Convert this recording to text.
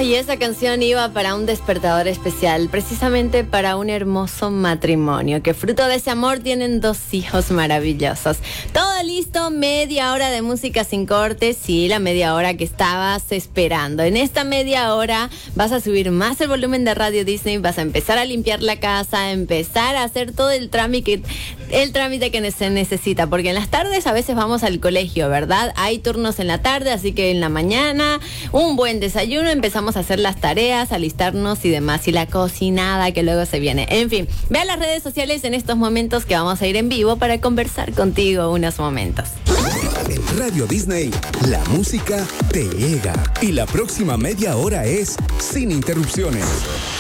Y esa canción iba para un despertador especial, precisamente para un hermoso matrimonio, que fruto de ese amor tienen 2 hijos maravillosos. Todo listo, media hora de música sin cortes, sí, la media hora que estabas esperando. En esta media hora vas a subir más el volumen de Radio Disney, vas a empezar a limpiar la casa, a empezar a hacer todo el trámite que se necesita, porque en las tardes a veces vamos al colegio, ¿verdad? Hay turnos en la tarde, así que en la mañana un buen desayuno, empezamos a hacer las tareas, alistarnos y demás, y la cocinada que luego se viene. En fin, ve a las redes sociales en estos momentos que vamos a ir en vivo para conversar contigo unos momentos. En Radio Disney, la música te llega y la próxima media hora es sin interrupciones.